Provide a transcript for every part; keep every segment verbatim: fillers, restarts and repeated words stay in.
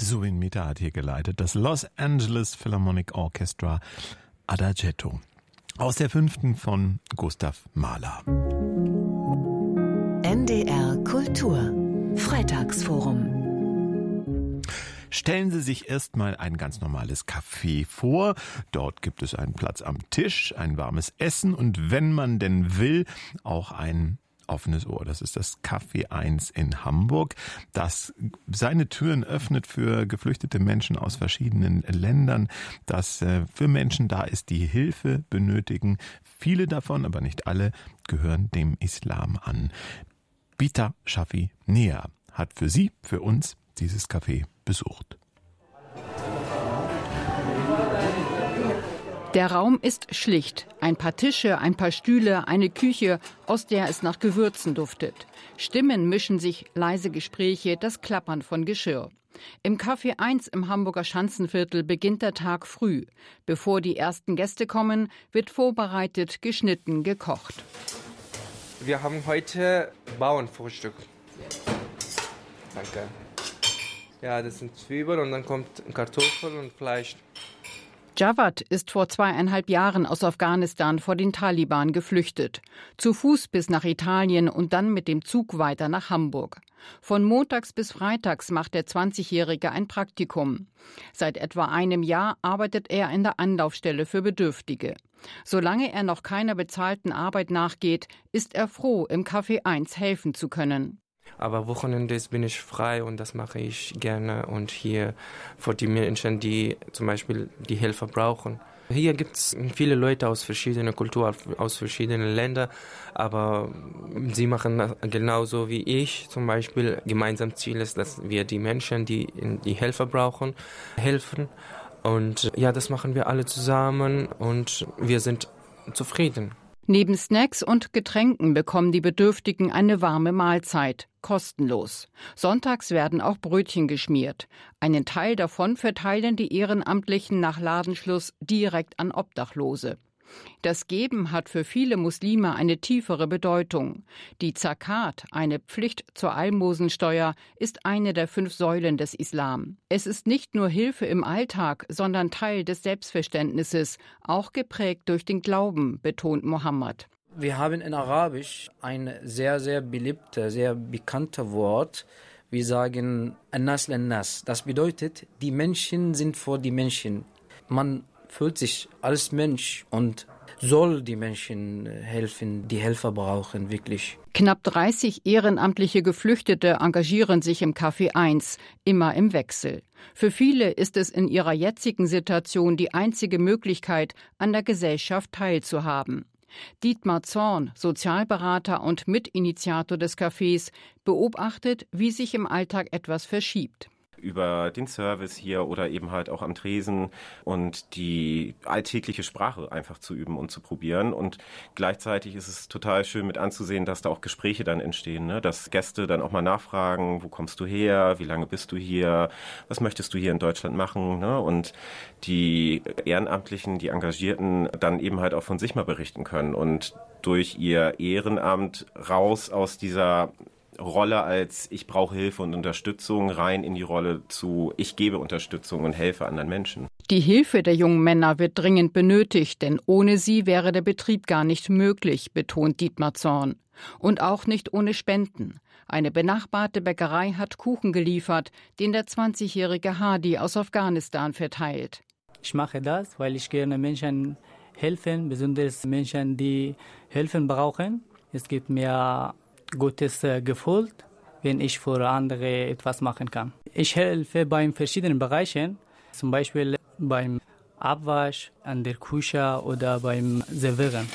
Zubin Mehta hat hier geleitet, das Los Angeles Philharmonic Orchestra Adagietto. Aus der fünften von Gustav Mahler. N D R Kultur Freitagsforum. Stellen Sie sich erstmal ein ganz normales Café vor. Dort gibt es einen Platz am Tisch, ein warmes Essen und wenn man denn will, auch ein offenes Ohr. Das ist das Café eins in Hamburg, das seine Türen öffnet für geflüchtete Menschen aus verschiedenen Ländern, das für Menschen da ist, die Hilfe benötigen. Viele davon, aber nicht alle, gehören dem Islam an. Bita Shafi Ner hat für Sie, für uns dieses Café besucht. Der Raum ist schlicht. Ein paar Tische, ein paar Stühle, eine Küche, aus der es nach Gewürzen duftet. Stimmen mischen sich, leise Gespräche, das Klappern von Geschirr. Im Café eins im Hamburger Schanzenviertel beginnt der Tag früh. Bevor die ersten Gäste kommen, wird vorbereitet, geschnitten, gekocht. Wir haben heute Bauernfrühstück. Danke. Ja, das sind Zwiebeln und dann kommt Kartoffeln und Fleisch. Javad ist vor zweieinhalb Jahren aus Afghanistan vor den Taliban geflüchtet. Zu Fuß bis nach Italien und dann mit dem Zug weiter nach Hamburg. Von montags bis freitags macht der zwanzigjährige ein Praktikum. Seit etwa einem Jahr arbeitet er in der Anlaufstelle für Bedürftige. Solange er noch keiner bezahlten Arbeit nachgeht, ist er froh, im Café eins helfen zu können. Aber Wochenendes bin ich frei und das mache ich gerne. Und hier für die Menschen, die zum Beispiel die Hilfe brauchen. Hier gibt es viele Leute aus verschiedenen Kulturen, aus verschiedenen Ländern. Aber sie machen genauso wie ich. Zum Beispiel gemeinsam Ziel ist, dass wir die Menschen, die die Hilfe brauchen, helfen. Und ja, das machen wir alle zusammen und wir sind zufrieden. Neben Snacks und Getränken bekommen die Bedürftigen eine warme Mahlzeit, kostenlos. Sonntags werden auch Brötchen geschmiert. Einen Teil davon verteilen die Ehrenamtlichen nach Ladenschluss direkt an Obdachlose. Das Geben hat für viele Muslime eine tiefere Bedeutung. Die Zakat, eine Pflicht zur Almosensteuer, ist eine der fünf Säulen des Islam. Es ist nicht nur Hilfe im Alltag, sondern Teil des Selbstverständnisses, auch geprägt durch den Glauben, betont Mohammed. Wir haben in Arabisch ein sehr, sehr beliebtes, sehr bekanntes Wort. Wir sagen An-Nas lan-Nas. Das bedeutet, die Menschen sind vor die Menschen. Man fühlt sich als Mensch und soll die Menschen helfen, die Helfer brauchen, wirklich. Knapp dreißig ehrenamtliche Geflüchtete engagieren sich im Café eins, immer im Wechsel. Für viele ist es in ihrer jetzigen Situation die einzige Möglichkeit, an der Gesellschaft teilzuhaben. Dietmar Zorn, Sozialberater und Mitinitiator des Cafés, beobachtet, wie sich im Alltag etwas verschiebt. Über den Service hier oder eben halt auch am Tresen und die alltägliche Sprache einfach zu üben und zu probieren. Und gleichzeitig ist es total schön mit anzusehen, dass da auch Gespräche dann entstehen, ne? Dass Gäste dann auch mal nachfragen, wo kommst du her, wie lange bist du hier, was möchtest du hier in Deutschland machen, ne? Und die Ehrenamtlichen, die Engagierten dann eben halt auch von sich mal berichten können und durch ihr Ehrenamt raus aus dieser Rolle als ich brauche Hilfe und Unterstützung rein in die Rolle zu ich gebe Unterstützung und helfe anderen Menschen. Die Hilfe der jungen Männer wird dringend benötigt, denn ohne sie wäre der Betrieb gar nicht möglich, betont Dietmar Zorn. Und auch nicht ohne Spenden. Eine benachbarte Bäckerei hat Kuchen geliefert, den der zwanzigjährige Hadi aus Afghanistan verteilt. Ich mache das, weil ich gerne Menschen helfen, besonders Menschen, die Hilfe brauchen. Es gibt mir gutes Gefühl, wenn ich für andere etwas machen kann. Ich helfe bei verschiedenen Bereichen, zum Beispiel beim Abwasch, an der Küche oder beim Servieren.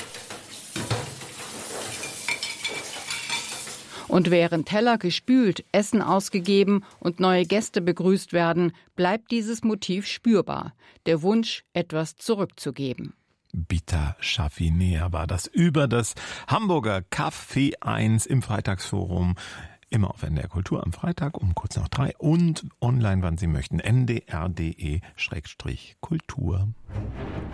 Und während Teller gespült, Essen ausgegeben und neue Gäste begrüßt werden, bleibt dieses Motiv spürbar, der Wunsch, etwas zurückzugeben. Bita Shafi Ner war das über das Hamburger Café eins im Freitagsforum. Immer auf N D R Kultur am Freitag um kurz nach drei und online, wann Sie möchten, n d r punkt d e Schrägstrich Kultur.